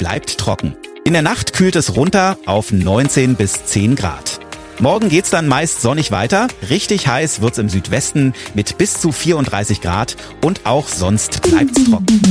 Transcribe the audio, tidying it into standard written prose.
bleibt trocken. In der Nacht kühlt es runter auf 19 bis 10 Grad. Morgen geht's dann meist sonnig weiter. Richtig heiß wird's im Südwesten mit bis zu 34 Grad und auch sonst bleibt's trocken.